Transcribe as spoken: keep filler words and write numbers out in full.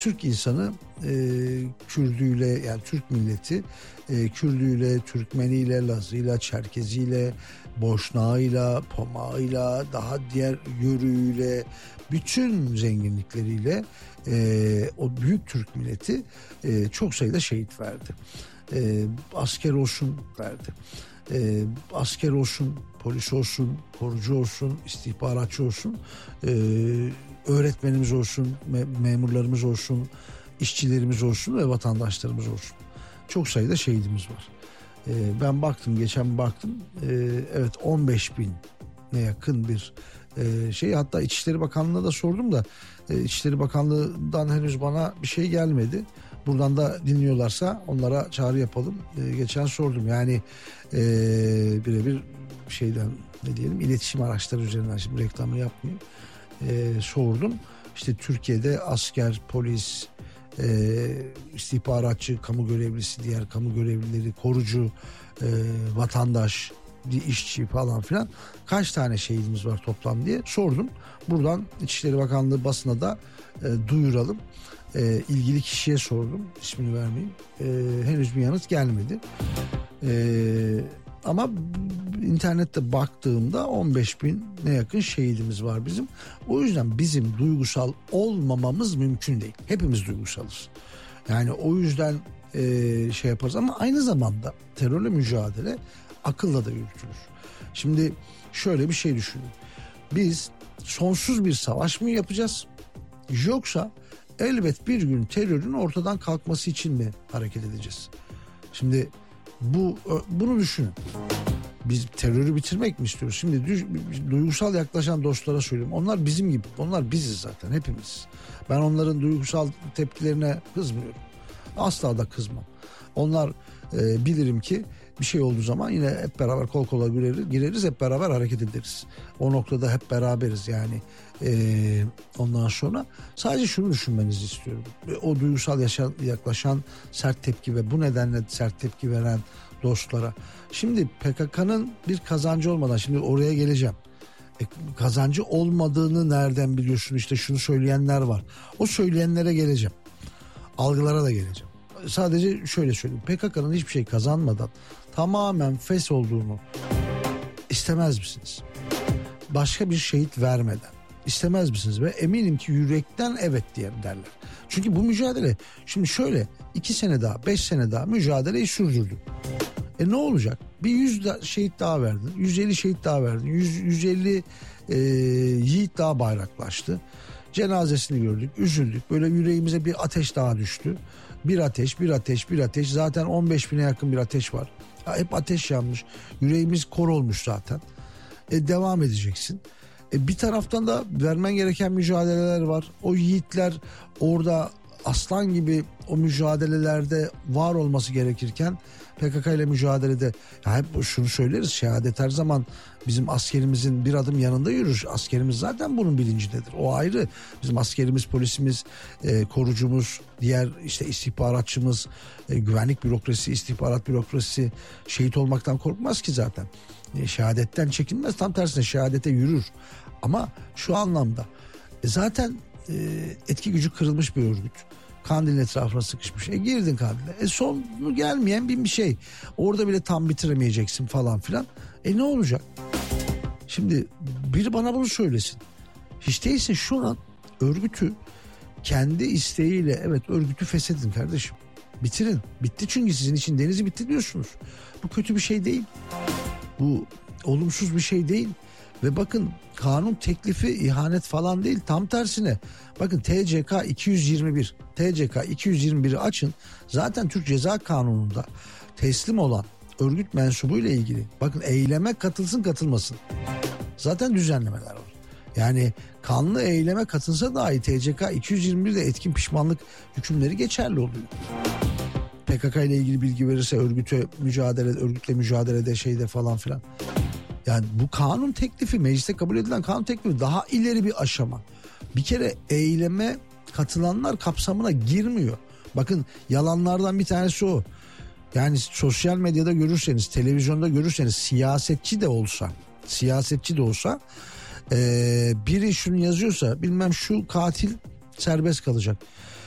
Türk insanı e, Kürdüyle, yani Türk milleti e, Kürdüyle, Türkmeniyle, Lazıyla, Çerkeziyle, Boşnağıyla, Pomağıyla, daha diğer Yörüğüyle, bütün zenginlikleriyle e, o büyük Türk milleti e, çok sayıda şehit verdi. E, asker olsun verdi. E, asker olsun, polis olsun, korucu olsun, istihbaratçı olsun, e, öğretmenimiz olsun, me- memurlarımız olsun, işçilerimiz olsun ve vatandaşlarımız olsun. Çok sayıda şehidimiz var. E, ben baktım, geçen baktım, e, evet on beş bine yakın bir e, şey. Hatta İçişleri Bakanlığı'na da sordum da e, İçişleri Bakanlığı'ndan henüz bana bir şey gelmedi. Buradan da dinliyorlarsa onlara çağrı yapalım. E, geçen sordum yani e, birebir şeyden, ne diyelim, iletişim araçları üzerinden, şimdi reklamını yapmayayım. E, sordum. İşte Türkiye'de asker, polis, e, istihbaratçı, kamu görevlisi, diğer kamu görevlileri, korucu, e, vatandaş, işçi falan filan kaç tane şehidimiz var toplam diye sordum. Buradan İçişleri Bakanlığı basına da e, duyuralım. E, ilgili kişiye sordum, ismini vermeyeyim. E, henüz bir yanıt gelmedi. E, ama internette baktığımda on beş bine yakın şehidimiz var bizim. O yüzden bizim duygusal olmamamız mümkün değil. Hepimiz duygusalız. Yani o yüzden e, şey yaparız ama aynı zamanda terörle mücadele akılla da yürütülür. Şimdi şöyle bir şey düşünün. Biz sonsuz bir savaş mı yapacağız? Yoksa elbet bir gün terörün ortadan kalkması için mi hareket edeceğiz? Şimdi bu bunu düşünün. Biz terörü bitirmek mi istiyoruz? Şimdi düş, duygusal yaklaşan dostlara söylüyorum. Onlar bizim gibi. Onlar biziz zaten, hepimiz. Ben onların duygusal tepkilerine kızmıyorum. Asla da kızmam. Onlar e, bilirim ki bir şey olduğu zaman yine hep beraber kol kola gireriz, gireriz hep beraber hareket ederiz. O noktada hep beraberiz yani. Ee, ondan sonra sadece şunu düşünmenizi istiyorum. O duygusal yaşa, yaklaşan, sert tepki ve bu nedenle sert tepki veren dostlara. Şimdi P K K'nın bir kazancı olmadan, şimdi oraya geleceğim. E, kazancı olmadığını nereden biliyorsun? İşte şunu söyleyenler var. O söyleyenlere geleceğim. Algılara da geleceğim. Sadece şöyle söyleyeyim. P K K'nın hiçbir şey kazanmadan tamamen fes olduğunu istemez misiniz? Başka bir şehit vermeden istemez misiniz? Ve eminim ki yürekten evet diye derler. Çünkü bu mücadele, şimdi şöyle, iki sene daha, beş sene daha mücadeleyi sürdürdüm. E ne olacak? Bir yüz da, şehit daha verdin, yüz elli şehit daha verdin, yüz, yüz elli e, yiğit daha bayraklaştı. Cenazesini gördük, üzüldük. Böyle yüreğimize bir ateş daha düştü. Bir ateş, bir ateş, bir ateş. Zaten on beş bine yakın bir ateş var. Ya hep ateş yanmış. Yüreğimiz kor olmuş zaten. E devam edeceksin. E bir taraftan da vermen gereken mücadeleler var. O yiğitler orada aslan gibi o mücadelelerde var olması gerekirken P K K ile mücadelede, ya hep şunu söyleriz, şehadet her zaman bizim askerimizin bir adım yanında yürür. Askerimiz zaten bunun bilincindedir. O ayrı. Bizim askerimiz, polisimiz, e, korucumuz, diğer işte istihbaratçımız, e, güvenlik bürokrasisi, istihbarat bürokrasisi şehit olmaktan korkmaz ki zaten. E, şehadetten çekinmez. Tam tersine şehadete yürür. Ama şu anlamda e, zaten e, etki gücü kırılmış bir örgüt. Kandil'in etrafına sıkışmış. E girdin Kandil'e. E sonu gelmeyen bir bir şey. Orada bile tam bitiremeyeceksin falan filan. E ne olacak? Şimdi biri bana bunu söylesin. Hiç değilse şu an örgütü kendi isteğiyle, evet, örgütü feshedin kardeşim. Bitirin. Bitti çünkü sizin için denizi bitti diyorsunuz. Bu kötü bir şey değil. Bu olumsuz bir şey değil. Ve bakın, kanun teklifi ihanet falan değil, tam tersine. Bakın T C K iki yüz yirmi bir, T C K iki yüz yirmi biri açın. Zaten Türk Ceza Kanunu'nda teslim olan örgüt mensubu ile ilgili, bakın, eyleme katılsın katılmasın, zaten düzenlemeler var. Yani kanlı eyleme katılsa dahi T C K iki yüz yirmi birde etkin pişmanlık hükümleri geçerli oluyor. P K K ile ilgili bilgi verirse örgüte mücadele, örgütle mücadelede şeyde falan filan. Yani bu kanun teklifi, mecliste kabul edilen kanun teklifi daha ileri bir aşama. Bir kere eyleme katılanlar kapsamına girmiyor. Bakın, yalanlardan bir tanesi o. Yani sosyal medyada görürseniz, televizyonda görürseniz, siyasetçi de olsa, siyasetçi de olsa e, biri şunu yazıyorsa, bilmem şu katil serbest kalacak.